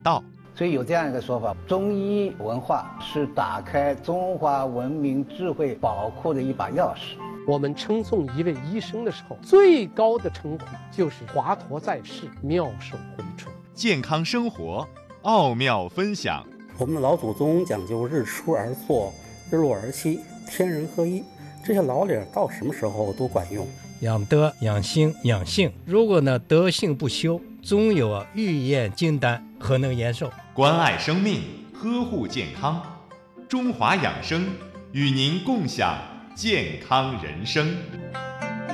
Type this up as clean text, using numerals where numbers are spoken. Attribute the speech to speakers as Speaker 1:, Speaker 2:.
Speaker 1: 道。
Speaker 2: 所以有这样一个说法，中医文化是打开中华文明智慧宝库的一把钥匙。
Speaker 3: 我们称颂一位医生的时候，最高的称呼就是华佗在世，妙手回春。
Speaker 1: 健康生活奥妙分享。
Speaker 4: 我们的老祖宗讲究日出而作，日落而息，天人合一，这些老理到什么时候都管用。
Speaker 5: 养德、养心、养性，如果呢德性不修，终有欲验金丹，何能延寿？
Speaker 1: 关爱生命，呵护健康，中华养生与您共享健康人生。